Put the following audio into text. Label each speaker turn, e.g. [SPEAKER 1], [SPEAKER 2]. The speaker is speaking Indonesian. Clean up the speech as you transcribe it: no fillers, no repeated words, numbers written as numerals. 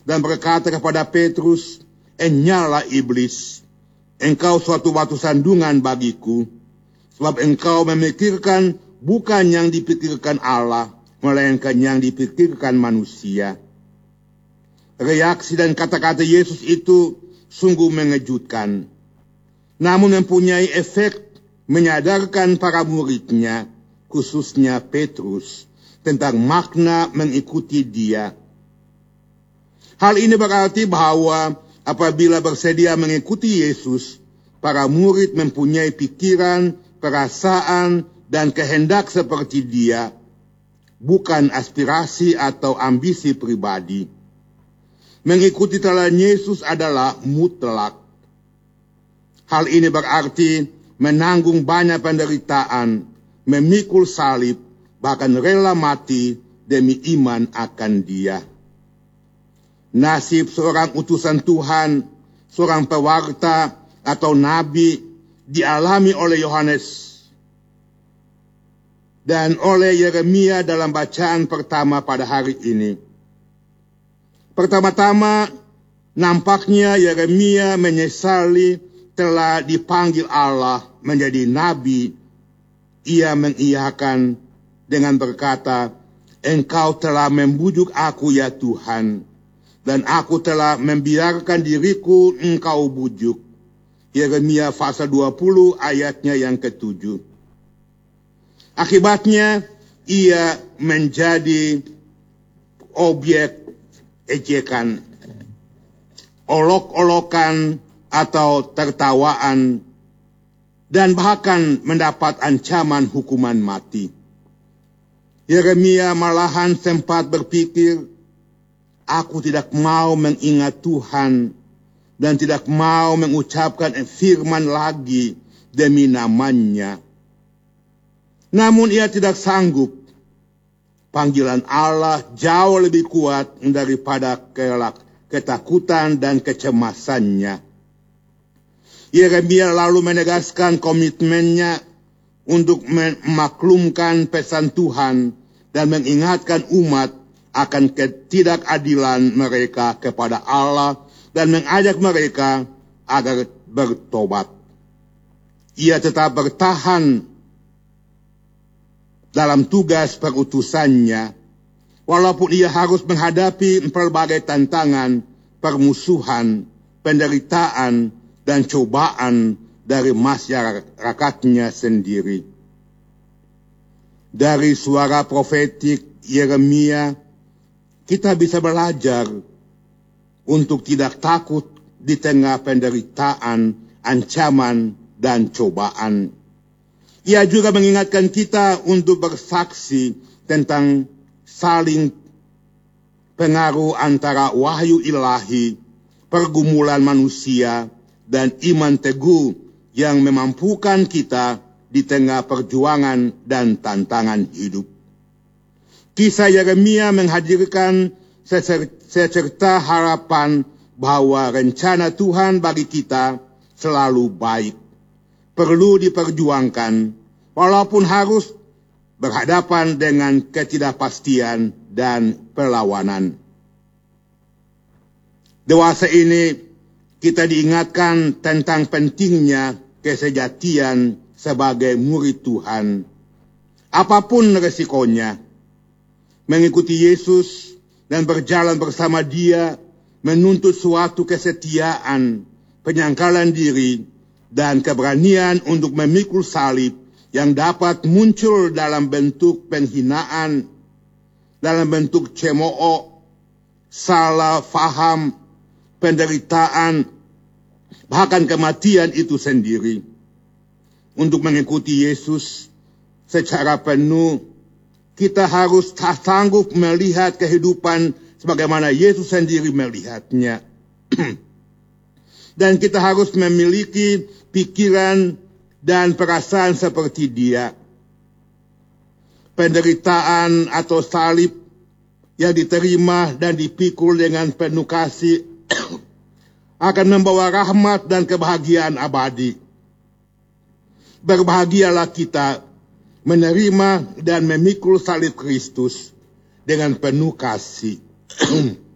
[SPEAKER 1] dan berkata kepada Petrus, "Enyalah iblis, engkau suatu batu sandungan bagiku, sebab engkau memikirkan bukan yang dipikirkan Allah, melainkan yang dipikirkan manusia." Reaksi dan kata-kata Yesus itu sungguh mengejutkan, namun mempunyai efek menyadarkan para muridnya, khususnya Petrus, tentang makna mengikuti Dia. Hal ini berarti bahwa apabila bersedia mengikuti Yesus, para murid mempunyai pikiran, perasaan, dan kehendak seperti Dia, bukan aspirasi atau ambisi pribadi. Mengikuti teladan Yesus adalah mutlak. Hal ini berarti menanggung banyak penderitaan, memikul salib, bahkan rela mati demi iman akan Dia. Nasib seorang utusan Tuhan, seorang pewarta atau nabi dialami oleh Yohanes dan oleh Yeremia dalam bacaan pertama pada hari ini. Pertama-tama, nampaknya Yeremia menyesali telah dipanggil Allah menjadi nabi. Ia mengiyakan dengan berkata, "Engkau telah membujuk aku ya Tuhan, dan aku telah membiarkan diriku Engkau bujuk." Yeremia pasal 20 ayatnya yang ke-7. Akibatnya, ia menjadi objek ejekan, olok-olokan atau tertawaan, dan bahkan mendapat ancaman hukuman mati. Yeremia malahan sempat berpikir, "Aku tidak mau mengingat Tuhan dan tidak mau mengucapkan firman lagi demi namanya." Namun ia tidak sanggup. Panggilan Allah jauh lebih kuat daripada ketakutan dan kecemasannya. Yeremia lalu menegaskan komitmennya untuk memaklumkan pesan Tuhan dan mengingatkan umat akan ketidakadilan mereka kepada Allah dan mengajak mereka agar bertobat. Ia tetap bertahan dalam tugas perutusannya, walaupun ia harus menghadapi berbagai tantangan, permusuhan, penderitaan, dan cobaan dari masyarakatnya sendiri. Dari suara profetik Yeremia, kita bisa belajar untuk tidak takut di tengah penderitaan, ancaman, dan cobaan. Ia juga mengingatkan kita untuk bersaksi tentang saling pengaruh antara wahyu ilahi, pergumulan manusia, dan iman teguh yang memampukan kita di tengah perjuangan dan tantangan hidup. Kisah Yeremia menghadirkan secerca harapan bahwa rencana Tuhan bagi kita selalu baik. Perlu diperjuangkan, walaupun harus berhadapan dengan ketidakpastian dan perlawanan. Dewasa ini, kita diingatkan tentang pentingnya kesejatian sebagai murid Tuhan. Apapun resikonya, mengikuti Yesus dan berjalan bersama Dia menuntut suatu kesetiaan, penyangkalan diri, dan keberanian untuk memikul salib yang dapat muncul dalam bentuk penghinaan, dalam bentuk cemooh, salah faham, penderitaan, bahkan kematian itu sendiri. Untuk mengikuti Yesus secara penuh, kita harus sanggup melihat kehidupan sebagaimana Yesus sendiri melihatnya. Dan kita harus memiliki pikiran dan perasaan seperti Dia. Penderitaan atau salib yang diterima dan dipikul dengan penuh kasih akan membawa rahmat dan kebahagiaan abadi. Berbahagialah kita menerima dan memikul salib Kristus dengan penuh kasih.